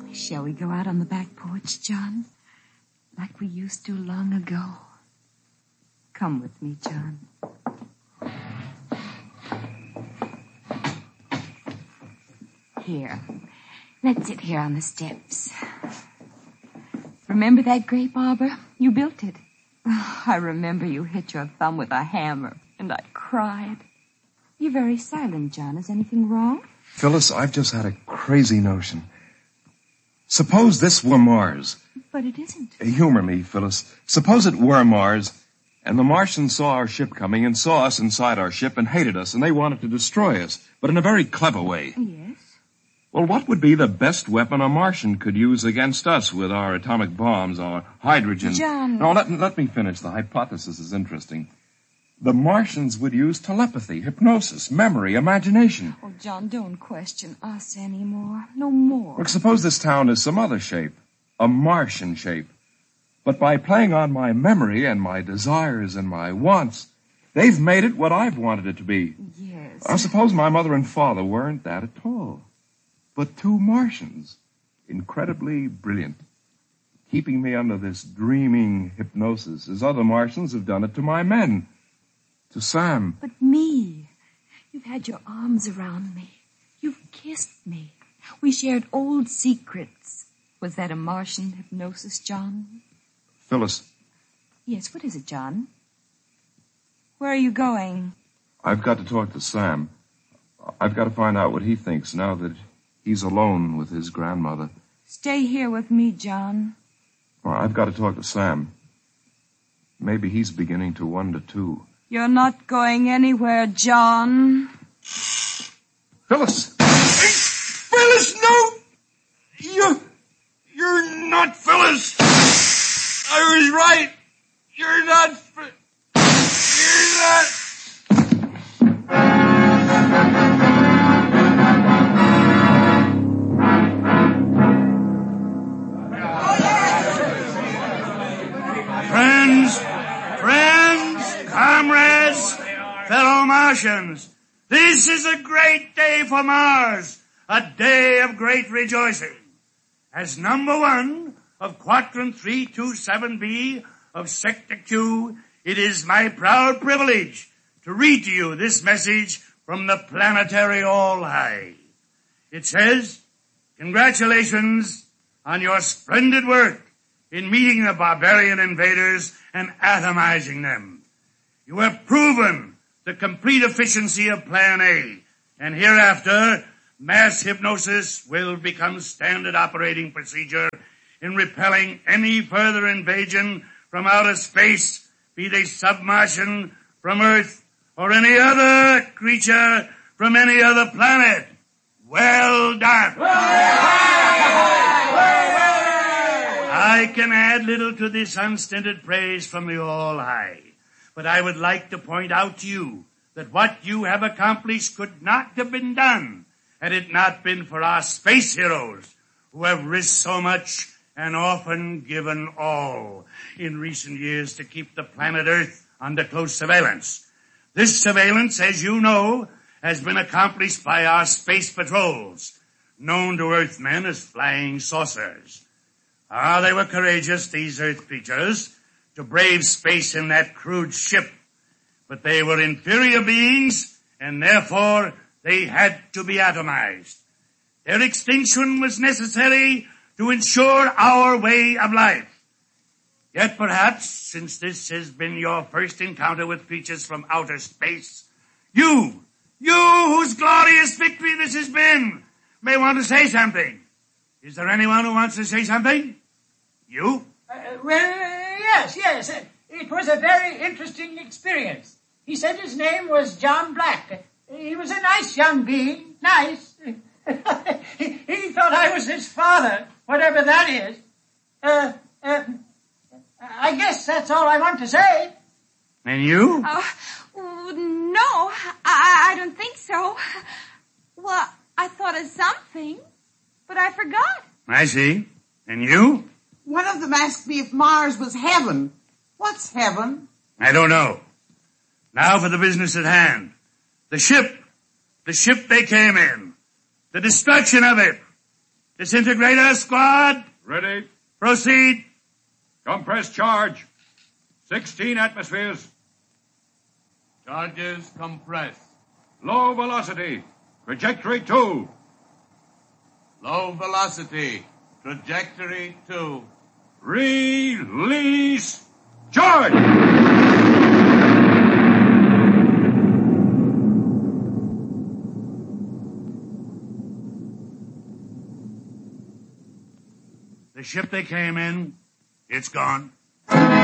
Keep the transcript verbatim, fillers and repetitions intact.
Shall we go out on the back porch, John? Like we used to long ago. Come with me, John. Here. Let's sit here on the steps. Remember that grape arbor? You built it. Oh, I remember you hit your thumb with a hammer, and I cried. You're very silent, John. Is anything wrong? Phyllis, I've just had a crazy notion. Suppose this were Mars. But it isn't. Humor me, Phyllis. Suppose it were Mars, and the Martians saw our ship coming and saw us inside our ship and hated us, and they wanted to destroy us, but in a very clever way. Yes? Well, what would be the best weapon a Martian could use against us with our atomic bombs, our hydrogen... John... No, let, let me finish. The hypothesis is interesting. The Martians would use telepathy, hypnosis, memory, imagination. Oh, John, don't question us anymore. No more. Look, suppose this town is some other shape, a Martian shape. But by playing on my memory and my desires and my wants, they've made it what I've wanted it to be. Yes. I suppose my mother and father weren't that at all. But two Martians, incredibly brilliant, keeping me under this dreaming hypnosis, as other Martians have done it to my men. To Sam. But me. You've had your arms around me. You've kissed me. We shared old secrets. Was that a Martian hypnosis, John? Phyllis. Yes, what is it, John? Where are you going? I've got to talk to Sam. I've got to find out what he thinks now that he's alone with his grandmother. Stay here with me, John. Well, I've got to talk to Sam. Maybe he's beginning to wonder, too. You're not going anywhere, John. Phyllis! Phyllis, no! You, you're not Phyllis! I was right! You're not... You're not... Friends, friends, comrades, fellow Martians, this is a great day for Mars, a day of great rejoicing. As number one of Quadrant three two seven B of Sector Q, it is my proud privilege to read to you this message from the planetary All-High. It says, congratulations on your splendid work in meeting the barbarian invaders and atomizing them. You have proven the complete efficiency of Plan A, and hereafter, mass hypnosis will become standard operating procedure in repelling any further invasion from outer space, be they submartian, from Earth, or any other creature from any other planet. Well done. I can add little to this unstinted praise from the All-High, but I would like to point out to you that what you have accomplished could not have been done had it not been for our space heroes who have risked so much and often given all in recent years to keep the planet Earth under close surveillance. This surveillance, as you know, has been accomplished by our space patrols, known to Earthmen as flying saucers. Ah, they were courageous, these Earth creatures, to brave space in that crude ship. But they were inferior beings, and therefore they had to be atomized. Their extinction was necessary to ensure our way of life. Yet perhaps, since this has been your first encounter with creatures from outer space, you, you whose glorious victory this has been, may want to say something. Is there anyone who wants to say something? You? Uh, well, uh, yes, yes. Uh, it was a very interesting experience. He said his name was John Black. Uh, he was a nice young being. Nice. he, he thought I was his father, whatever that is. Uh, uh, I guess that's all I want to say. And you? Oh, no, I, I don't think so. Well, I thought of something, but I forgot. I see. And you? One of them asked me if Mars was heaven. What's heaven? I don't know. Now for the business at hand. The ship. The ship they came in. The destruction of it. Disintegrator squad, Ready. proceed. Compress charge. Sixteen atmospheres. Charges compress. Low velocity. Trajectory two. Low velocity. Trajectory two. Release. Charge! The ship they came in, it's gone.